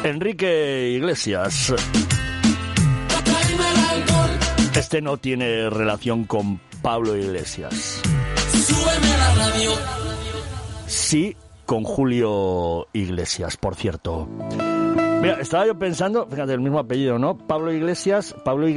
Enrique Iglesias. Este no tiene relación con Pablo Iglesias. Súbeme la radio. Sí, con Julio Iglesias, por cierto. Mira, estaba yo pensando, fíjate, el mismo apellido, ¿no? Pablo Iglesias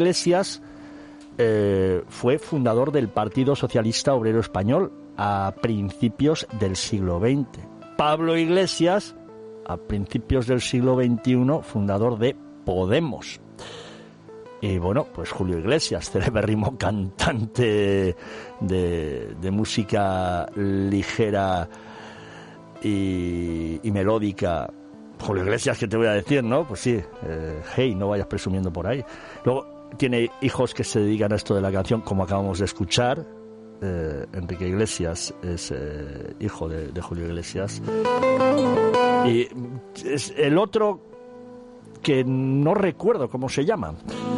fue fundador del Partido Socialista Obrero Español a principios del siglo XX. Pablo Iglesias, a principios del siglo XXI, fundador de Podemos. Y bueno, pues Julio Iglesias, celebérrimo cantante de música ligera y melódica. Julio Iglesias, ¿qué te voy a decir, no? Pues sí, hey, no vayas presumiendo por ahí. Luego tiene hijos que se dedican a esto de la canción, como acabamos de escuchar. Enrique Iglesias es hijo de Julio Iglesias. Y es el otro que no recuerdo cómo se llama,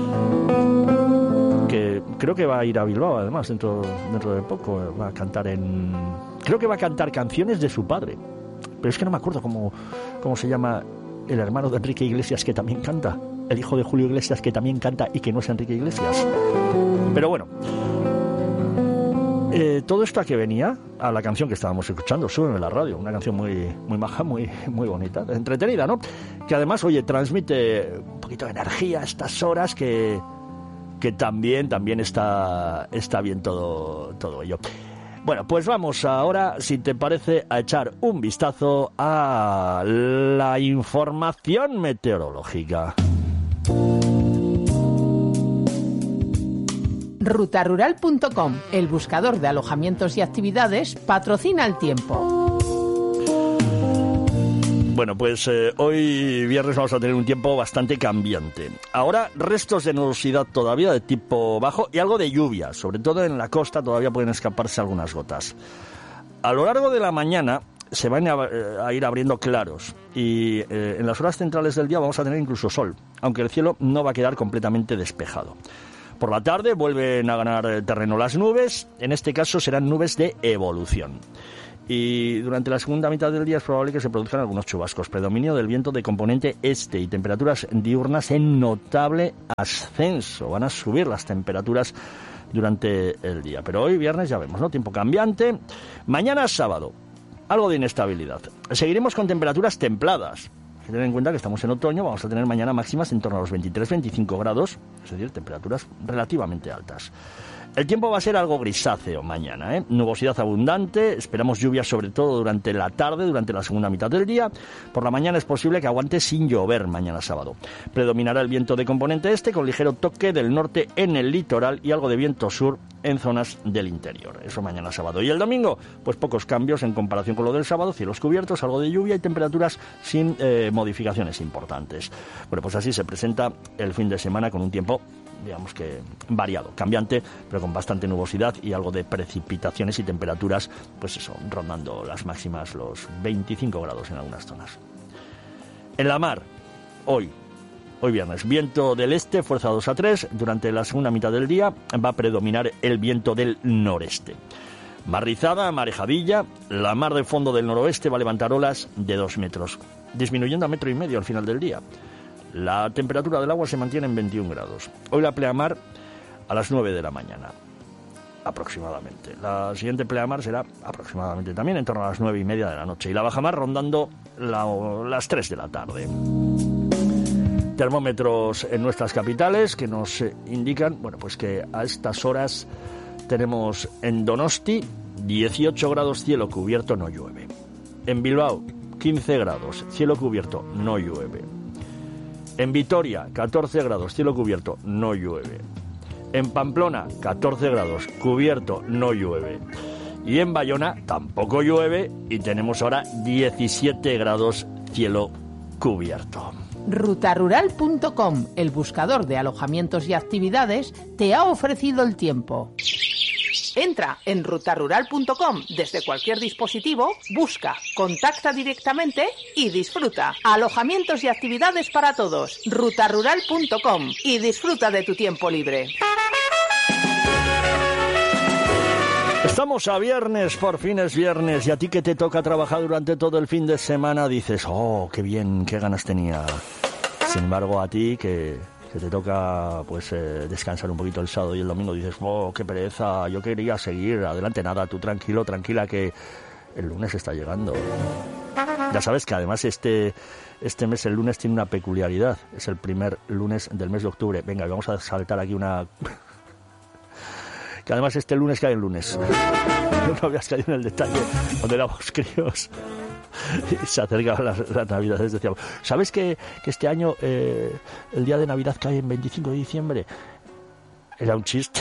que creo que va a ir a Bilbao además dentro de poco. Va a cantar creo que va a cantar canciones de su padre, pero es que no me acuerdo cómo se llama el hermano de Enrique Iglesias, que también canta, el hijo de Julio Iglesias, que también canta y que no es Enrique Iglesias. Pero bueno, todo esto a que venía, a la canción que estábamos escuchando, Súbeme la radio, una canción muy maja, muy bonita, entretenida, ¿no? Que además, oye, transmite un poquito de energía a estas horas, que también está bien todo ello. Bueno, pues vamos ahora, si te parece, a echar un vistazo a la información meteorológica. Rutarural.com, el buscador de alojamientos y actividades, patrocina el tiempo. Bueno, pues hoy viernes vamos a tener un tiempo bastante cambiante. Ahora restos de nubosidad todavía de tipo bajo y algo de lluvia, sobre todo en la costa todavía pueden escaparse algunas gotas. A lo largo de la mañana se van a ir abriendo claros y en las horas centrales del día vamos a tener incluso sol, aunque el cielo no va a quedar completamente despejado. Por la tarde vuelven a ganar terreno las nubes, en este caso serán nubes de evolución. Y durante la segunda mitad del día es probable que se produzcan algunos chubascos. Predominio del viento de componente este y temperaturas diurnas en notable ascenso. Van a subir las temperaturas durante el día. Pero hoy viernes ya vemos, ¿no? Tiempo cambiante. Mañana sábado, algo de inestabilidad. Seguiremos con temperaturas templadas. Hay que tener en cuenta que estamos en otoño, vamos a tener mañana máximas en torno a los 23-25 grados, es decir, temperaturas relativamente altas. El tiempo va a ser algo grisáceo mañana, nubosidad abundante, esperamos lluvias sobre todo durante la tarde, durante la segunda mitad del día. Por la mañana es posible que aguante sin llover mañana sábado. Predominará el viento de componente este con ligero toque del norte en el litoral y algo de viento sur en zonas del interior. Eso mañana sábado. Y el domingo, pues pocos cambios en comparación con lo del sábado, cielos cubiertos, algo de lluvia y temperaturas sin modificaciones importantes. Bueno, pues así se presenta el fin de semana con un tiempo, digamos que variado, cambiante, pero con bastante nubosidad y algo de precipitaciones y temperaturas, pues eso, rondando las máximas, los 25 grados en algunas zonas. En la mar, hoy viernes, viento del este, fuerza 2 a 3, durante la segunda mitad del día va a predominar el viento del noreste. Mar rizada, marejadilla, la mar de fondo del noroeste va a levantar olas de 2 metros, disminuyendo a 1,5 metros al final del día. La temperatura del agua se mantiene en 21 grados. Hoy la pleamar a las 9 de la mañana, aproximadamente. La siguiente pleamar será aproximadamente también en torno a las 9:30 de la noche. Y la bajamar rondando las 3 de la tarde. Termómetros en nuestras capitales que nos indican, bueno, pues que a estas horas tenemos en Donosti 18 grados, cielo cubierto, no llueve. En Bilbao 15 grados, cielo cubierto, no llueve. En Vitoria, 14 grados, cielo cubierto, no llueve. En Pamplona, 14 grados, cubierto, no llueve. Y en Bayona tampoco llueve y tenemos ahora 17 grados, cielo cubierto. Rutarural.com, el buscador de alojamientos y actividades, te ha ofrecido el tiempo. Entra en rutarural.com desde cualquier dispositivo, busca, contacta directamente y disfruta. Alojamientos y actividades para todos. Rutarural.com y disfruta de tu tiempo libre. Estamos a viernes, por fin es viernes, y a ti que te toca trabajar durante todo el fin de semana dices, oh, qué bien, qué ganas tenía. Sin embargo, a ti que te toca pues descansar un poquito el sábado y el domingo dices, oh, qué pereza, yo quería seguir, adelante, nada, tú tranquilo, tranquila, que el lunes está llegando. Ya sabes que además este mes, el lunes, tiene una peculiaridad, es el primer lunes del mes de octubre. Venga, vamos a saltar aquí una... que además este lunes cae el lunes. No habías caído en el detalle cuando éramos críos y se acercaban las navidades. Decíamos, ¿sabes que este año el día de Navidad cae en 25 de diciembre? Era un chiste.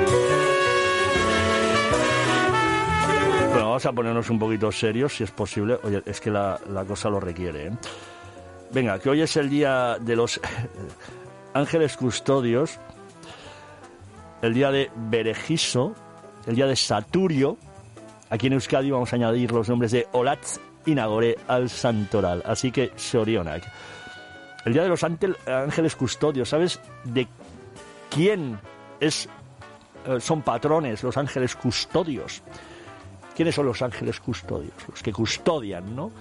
Bueno, vamos a ponernos un poquito serios, si es posible. Oye, es que la cosa lo requiere, ¿eh? Venga, que hoy es el día de los ángeles custodios, el día de Berejiso, el día de Saturio. Aquí en Euskadi vamos a añadir los nombres de Olatz y Nagore al santoral, así que Sorionak. El día de los ángeles custodios, ¿sabes de quién son patrones los ángeles custodios? ¿Quiénes son los ángeles custodios? Los que custodian, ¿no?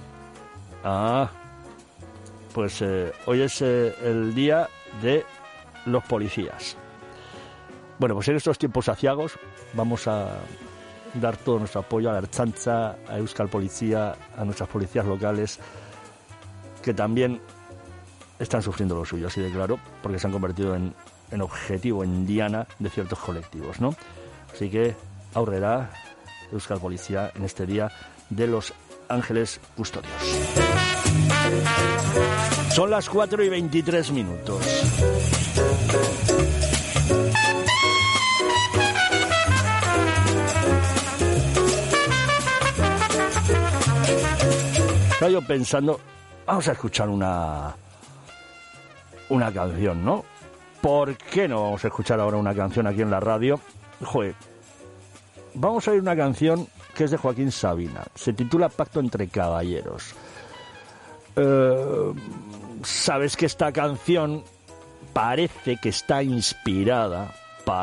Pues hoy es el día de los policías. Bueno, pues en estos tiempos aciagos vamos a dar todo nuestro apoyo a la Ertzaintza, a Euskal Policía, a nuestras policías locales, que también están sufriendo lo suyo, así de claro, porque se han convertido en objetivo, en diana de ciertos colectivos, ¿no? Así que aurrera Euskal Policía en este día de los ángeles custodios. Son las 4:23. Estaba yo pensando, vamos a escuchar una canción, ¿no? ¿Por qué no vamos a escuchar ahora una canción aquí en la radio? Joder, vamos a oír una canción que es de Joaquín Sabina. Se titula Pacto entre Caballeros. Sabes que esta canción parece que está inspirada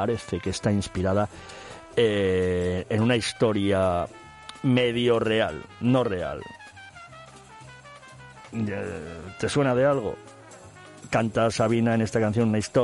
en una historia medio real, no real. ¿Te suena de algo? Canta Sabina en esta canción una historia